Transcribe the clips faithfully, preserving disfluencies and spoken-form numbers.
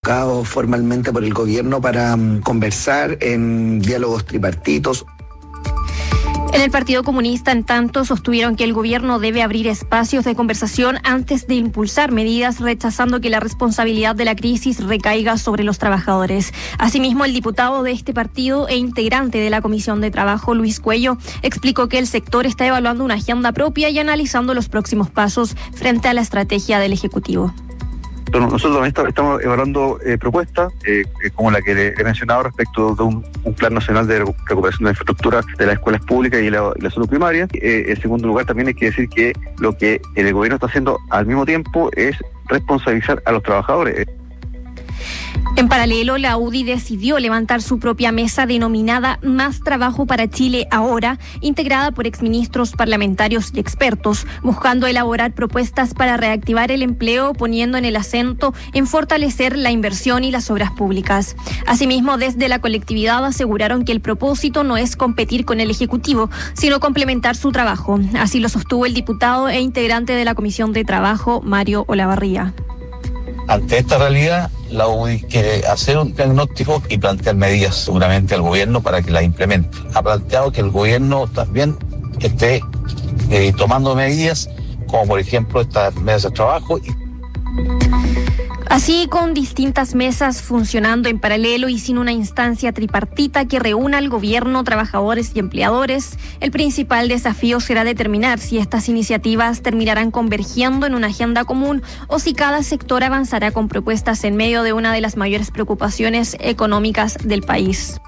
convocado formalmente por el gobierno para um, conversar en diálogos tripartitos. En el Partido Comunista, en tanto, sostuvieron que el gobierno debe abrir espacios de conversación antes de impulsar medidas, rechazando que la responsabilidad de la crisis recaiga sobre los trabajadores. Asimismo, el diputado de este partido e integrante de la Comisión de Trabajo, Luis Cuello, explicó que el sector está evaluando una agenda propia y analizando los próximos pasos frente a la estrategia del Ejecutivo. Nosotros también estamos evaluando eh, propuestas, eh, como la que le he mencionado respecto de un, un plan nacional de recuperación de la infraestructura de las escuelas públicas y la, la salud primaria. Eh, en segundo lugar, también hay que decir que lo que el gobierno está haciendo al mismo tiempo es responsabilizar a los trabajadores. En paralelo, la U D I decidió levantar su propia mesa denominada Más Trabajo para Chile Ahora, integrada por exministros, parlamentarios y expertos, buscando elaborar propuestas para reactivar el empleo, poniendo en el acento en fortalecer la inversión y las obras públicas. Asimismo, desde la colectividad aseguraron que el propósito no es competir con el Ejecutivo, sino complementar su trabajo. Así lo sostuvo el diputado e integrante de la Comisión de Trabajo, Mario Olavarría. Ante esta realidad, la U D I quiere hacer un diagnóstico y plantear medidas seguramente al gobierno para que las implemente. Ha planteado que el gobierno también esté eh, tomando medidas, como por ejemplo estas mesas de trabajo. Y Así, con distintas mesas funcionando en paralelo y sin una instancia tripartita que reúna al gobierno, trabajadores y empleadores, el principal desafío será determinar si estas iniciativas terminarán convergiendo en una agenda común o si cada sector avanzará con propuestas en medio de una de las mayores preocupaciones económicas del país.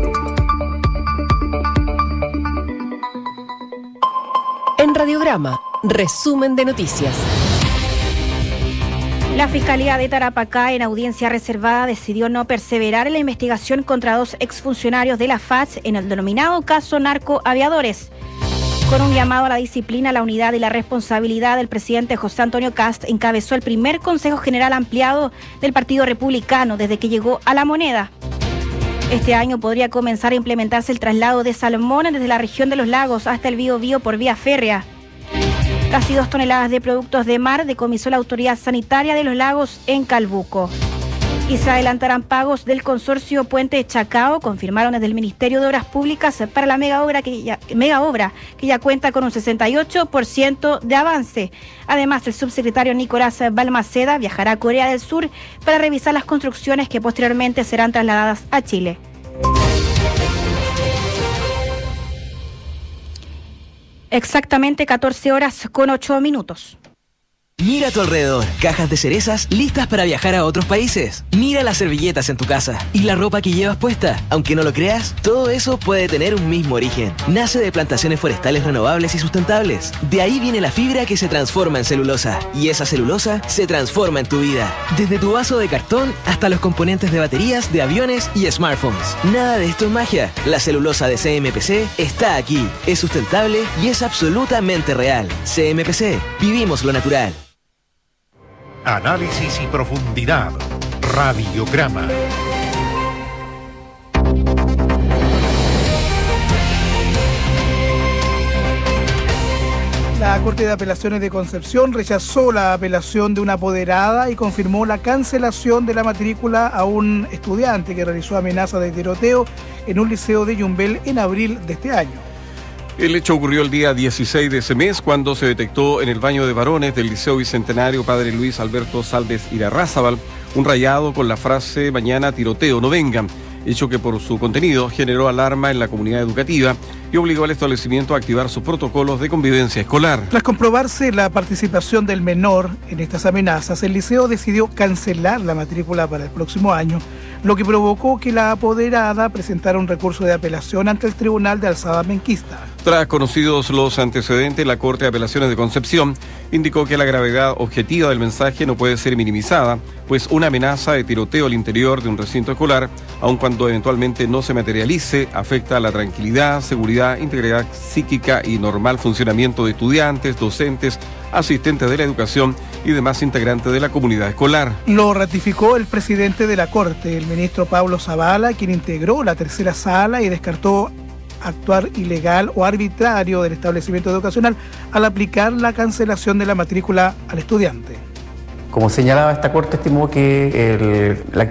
En Radiograma, resumen de noticias. La Fiscalía de Tarapacá, en audiencia reservada, decidió no perseverar en la investigación contra dos exfuncionarios de la F A C en el denominado caso Narcoaviadores. Con un llamado a la disciplina, la unidad y la responsabilidad del presidente José Antonio Kast encabezó el primer Consejo General ampliado del Partido Republicano desde que llegó a La Moneda. Este año podría comenzar a implementarse el traslado de salmón desde la región de los lagos hasta el Biobío por vía férrea. Casi dos toneladas de productos de mar decomisó la Autoridad Sanitaria de los Lagos en Calbuco. Y se adelantarán pagos del consorcio Puente de Chacao, confirmaron desde el Ministerio de Obras Públicas para la mega obra que ya, mega obra, que ya cuenta con un sesenta y ocho por ciento de avance. Además, el subsecretario Nicolás Balmaceda viajará a Corea del Sur para revisar las construcciones que posteriormente serán trasladadas a Chile. Exactamente catorce horas con ocho minutos. Mira a tu alrededor, cajas de cerezas listas para viajar a otros países. Mira las servilletas en tu casa y la ropa que llevas puesta. Aunque no lo creas, todo eso puede tener un mismo origen. Nace de plantaciones forestales renovables y sustentables. De ahí viene la fibra que se transforma en celulosa. Y esa celulosa se transforma en tu vida. Desde tu vaso de cartón hasta los componentes de baterías, de aviones y smartphones. Nada de esto es magia. La celulosa de C M P C está aquí. Es sustentable y es absolutamente real. C M P C. Vivimos lo natural. Análisis y profundidad. Radiograma. La Corte de Apelaciones de Concepción rechazó la apelación de una apoderada y confirmó la cancelación de la matrícula a un estudiante que realizó amenaza de tiroteo en un liceo de Yumbel en abril de este año. El hecho ocurrió el día dieciséis de ese mes, cuando se detectó en el baño de varones del Liceo Bicentenario Padre Luis Alberto Saldes Irarrázaval un rayado con la frase "mañana tiroteo, no vengan", hecho que por su contenido generó alarma en la comunidad educativa y obligó al establecimiento a activar sus protocolos de convivencia escolar. Tras comprobarse la participación del menor en estas amenazas, el liceo decidió cancelar la matrícula para el próximo año, lo que provocó que la apoderada presentara un recurso de apelación ante el Tribunal de Alzada Menquista. Tras conocidos los antecedentes, la Corte de Apelaciones de Concepción indicó que la gravedad objetiva del mensaje no puede ser minimizada, pues una amenaza de tiroteo al interior de un recinto escolar, aun cuando eventualmente no se materialice, afecta a la tranquilidad, seguridad, integridad psíquica y normal funcionamiento de estudiantes, docentes, asistentes de la educación y demás integrantes de la comunidad escolar. Lo ratificó el presidente de la Corte, el ministro Pablo Zavala, quien integró la tercera sala y descartó actuar ilegal o arbitrario del establecimiento educacional al aplicar la cancelación de la matrícula al estudiante. Como señalaba, esta Corte estimó que el, la